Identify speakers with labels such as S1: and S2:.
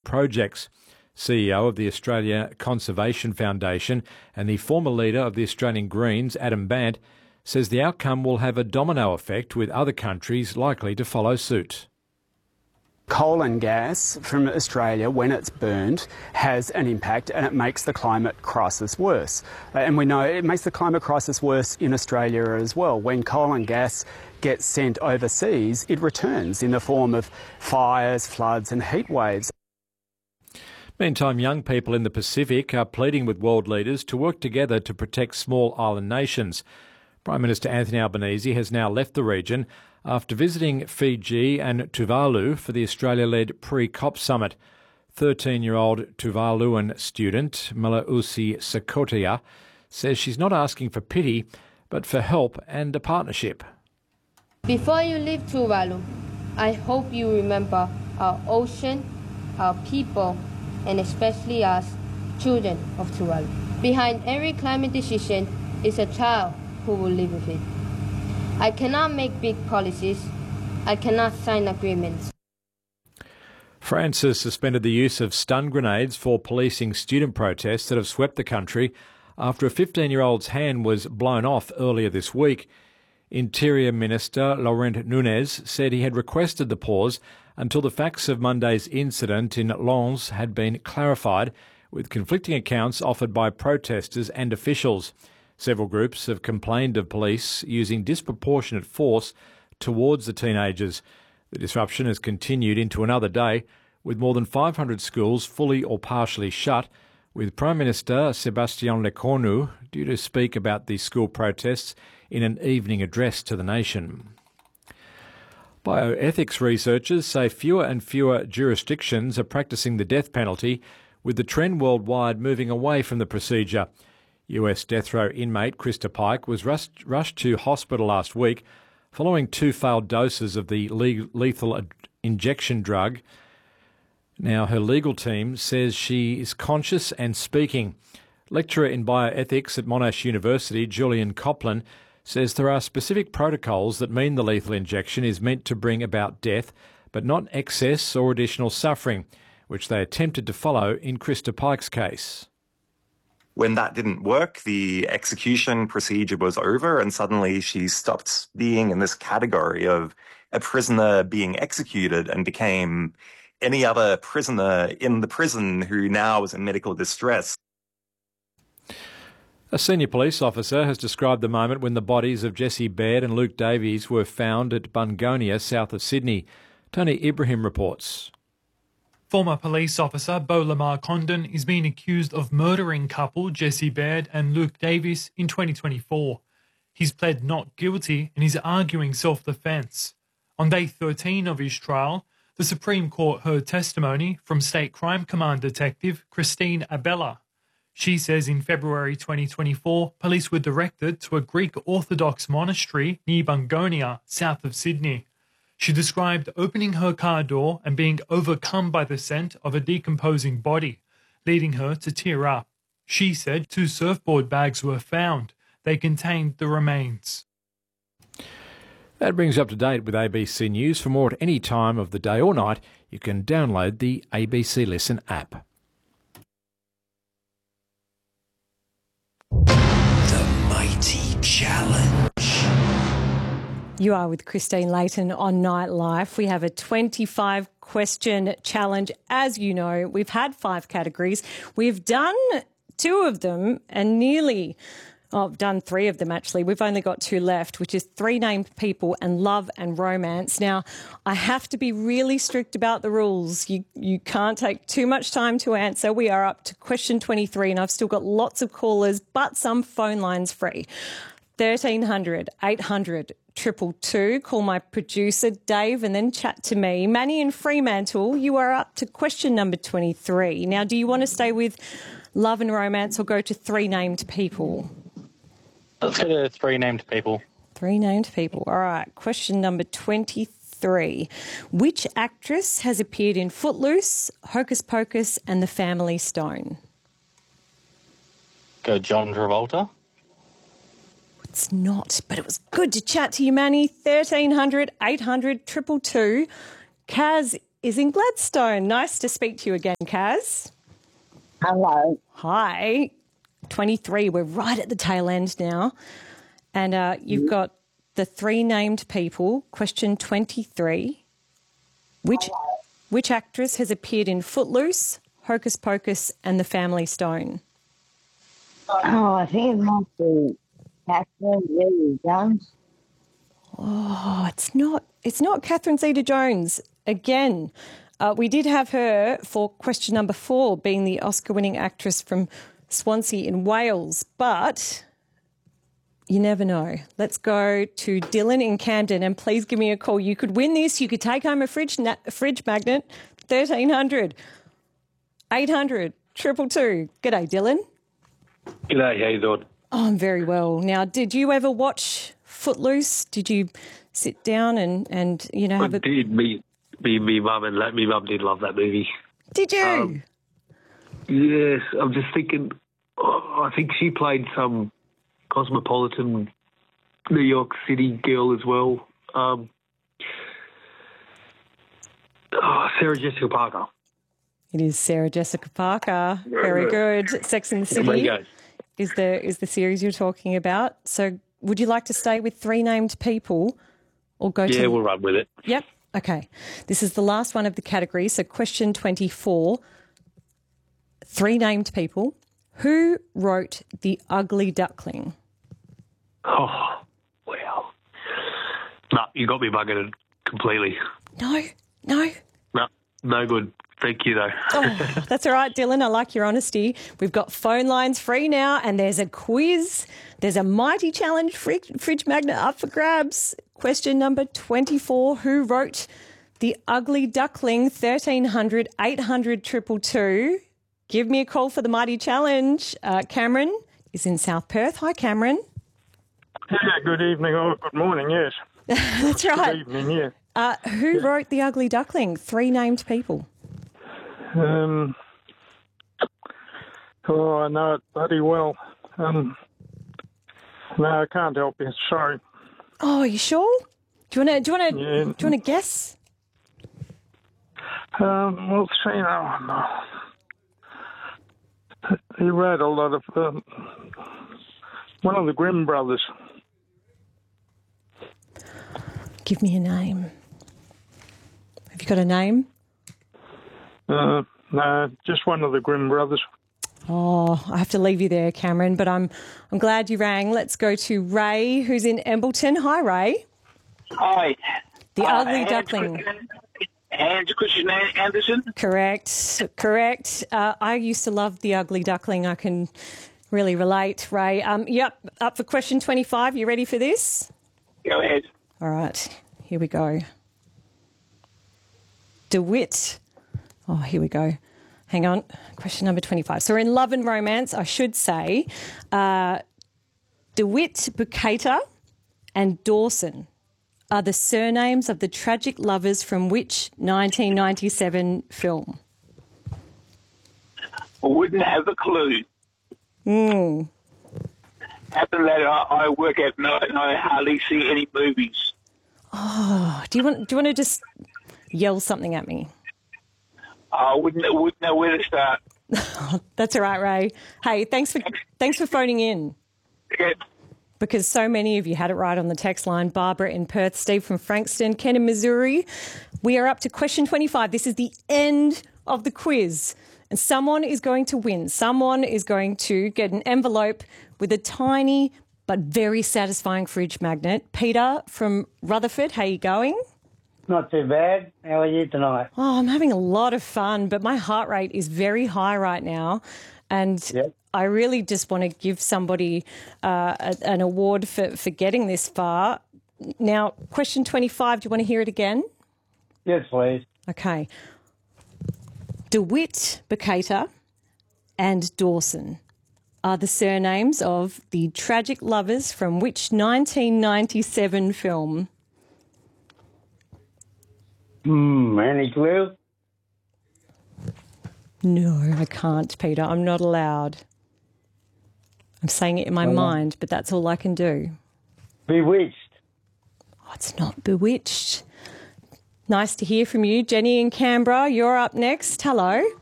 S1: projects. CEO of the Australia Conservation Foundation and the former leader of the Australian Greens, Adam Bandt, says the outcome will have a domino effect with other countries likely to follow suit.
S2: Coal and gas from Australia, when it's burned, has an impact and it makes the climate crisis worse. And we know it makes the climate crisis worse in Australia as well. When coal and gas gets sent overseas, it returns in the form of fires, floods and heat waves.
S1: Meantime, young people in the Pacific are pleading with world leaders to work together to protect small island nations. Prime Minister Anthony Albanese has now left the region after visiting Fiji and Tuvalu for the Australia-led pre-COP summit. 13-year-old Tuvaluan student Malausi Sakotia says she's not asking for pity, but for help and a partnership.
S3: Before you leave Tuvalu, I hope you remember our ocean, our people, and especially us, children of Tuvalu. Behind every climate decision is a child who will live with it. I cannot make big policies. I cannot sign agreements.
S1: France has suspended the use of stun grenades for policing student protests that have swept the country after a 15-year-old's hand was blown off earlier this week. Interior Minister Laurent Nunez said he had requested the pause until the facts of Monday's incident in Lens had been clarified, with conflicting accounts offered by protesters and officials. Several groups have complained of police using disproportionate force towards the teenagers. The disruption has continued into another day, with more than 500 schools fully or partially shut, with Prime Minister Sébastien Lecornu due to speak about the school protests in an evening address to the nation. Bioethics researchers say fewer and fewer jurisdictions are practising the death penalty, with the trend worldwide moving away from the procedure. US death row inmate Krista Pike was rushed to hospital last week following 2 failed doses of the lethal injection drug. Now, her legal team says she is conscious and speaking. Lecturer in bioethics at Monash University, Julian Copland, says there are specific protocols that mean the lethal injection is meant to bring about death, but not excess or additional suffering, which they attempted to follow in Krista Pike's case.
S4: When that didn't work, the execution procedure was over and suddenly she stopped being in this category of a prisoner being executed and became any other prisoner in the prison who now is in medical distress.
S1: A senior police officer has described the moment when the bodies of Jesse Baird and Luke Davies were found at Bungonia, south of Sydney. Tony Ibrahim reports.
S5: Former police officer Beau Lamar Condon is being accused of murdering couple Jesse Baird and Luke Davies in 2024. He's pled not guilty and is arguing self-defence. On day 13 of his trial, the Supreme Court heard testimony from State Crime Command Detective Christine Abella. She says in February 2024, police were directed to a Greek Orthodox monastery near Bungonia, south of Sydney. She described opening her car door and being overcome by the scent of a decomposing body, leading her to tear up. She said 2 surfboard bags were found. They contained the remains.
S1: That brings you up to date with ABC News. For more at any time of the day or night, you can download the ABC Listen app.
S6: The Mighty Challenge.
S7: You are with Christine Layton on Night Life. We have a 25-question challenge. As you know, we've had 5 categories. We've done 2 of them and I've done 3 of them actually. We've only got 2 left, which is 3 named people and love and romance. Now, I have to be really strict about the rules. You can't take too much time to answer. We are up to question 23 and I've still got lots of callers, but some phone lines free. 1300 800 222. Call my producer, Dave, and then chat to me. Manny in Fremantle, you are up to question number 23. Now, do you want to stay with love and romance or go to 3 named people?
S8: Let's go to 3 named people.
S7: 3 named people. All right. Question number 23. Which actress has appeared in Footloose, Hocus Pocus and The Family Stone?
S8: Go John Travolta.
S7: It's not, but it was good to chat to you, Manny. 1300 800 222. Kaz is in Gladstone. Nice to speak to you again, Kaz.
S9: Hello.
S7: Hi. 23. We're right at the tail end now. And you've got the three named people. Question 23. Which actress has appeared in Footloose, Hocus Pocus and The Family Stone?
S9: Oh, I think it might be Catherine Zeta-Jones.
S7: Oh, it's not Catherine Zeta-Jones. Again, we did have her for question number 4, being the Oscar-winning actress from Swansea in Wales, but you never know. Let's go to Dylan in Camden, and please give me a call. You could win this. You could take home a fridge magnet, 1300 800 222. G'day, Dylan.
S10: G'day, how you doing?
S7: Oh, I'm very well. Now, did you ever watch Footloose? Did you sit down and have a...
S10: Did me mum and me mum did love that movie.
S7: Did you?
S10: Yes, I'm just thinking, I think she played some cosmopolitan New York City girl as well. Sarah Jessica Parker.
S7: It is Sarah Jessica Parker. Very good. Sex and the City is the series you're talking about. So would you like to stay with three named people or go to...
S10: Yeah, we'll run with it.
S7: Yep. Okay. This is the last one of the category. So question 24, three named people. Who wrote The Ugly Duckling?
S10: Oh, wow. No, you got me buggered completely.
S7: No.
S10: No good. Thank you, though.
S7: Oh, that's all right, Dylan. I like your honesty. We've got phone lines free now, and there's a quiz. There's a mighty challenge fridge magnet up for grabs. Question number 24. Who wrote The Ugly Duckling? 1300 800 222. Give me a call for the mighty challenge. Cameron is in South Perth. Hi, Cameron.
S11: Yeah, good evening or good morning, yes.
S7: That's right.
S11: Good evening, yeah.
S7: Who wrote The Ugly Duckling? Three named people.
S11: I know it bloody well. No, I can't help you. Sorry.
S7: Oh, you sure? Do you want to guess?
S11: Well, see, no. He wrote a lot of one of the Grimm brothers.
S7: Give me a name. Have you got a name?
S11: No, just one of the Grimm brothers.
S7: Oh, I have to leave you there, Cameron, but I'm glad you rang. Let's go to Ray, who's in Embleton. Hi, Ray.
S12: Hi.
S7: The Ugly Duckling.
S12: Hans Christian Andersen?
S7: Correct. I used to love The Ugly Duckling. I can really relate, Ray. Yep, up for question 25. You ready for this?
S12: Go ahead.
S7: All right, here we go. DeWitt. Oh, here we go. Hang on. Question number 25. So we're in love and romance, I should say. DeWitt, Bukater and Dawson are the surnames of the tragic lovers from which 1997 film?
S12: I wouldn't have a clue. Happen that I work at night and I hardly see any movies.
S7: Oh, do you want to just yell something at me?
S12: I wouldn't know where to start.
S7: That's all right, Ray. Hey, thanks for phoning in.
S12: Okay.
S7: Because so many of you had it right on the text line. Barbara in Perth, Steve from Frankston, Ken in Missouri. We are up to question 25. This is the end of the quiz. And someone is going to win. Someone is going to get an envelope with a tiny but very satisfying fridge magnet. Peter from Rutherford, how are you going?
S13: Not too bad. How are you tonight?
S7: Oh, I'm having a lot of fun, but my heart rate is very high right now. And I really just want to give somebody an award for getting this far. Now, question 25, do you want to hear it again?
S13: Yes, please.
S7: Okay. DeWitt, Bukater and Dawson are the surnames of the tragic lovers from which 1997 film?
S13: Any clue?
S7: No, I can't, Peter. I'm not allowed. I'm saying it in my mind, but that's all I can do.
S13: Bewitched.
S7: Oh, it's not Bewitched. Nice to hear from you. Jenny in Canberra, you're up next. Hello.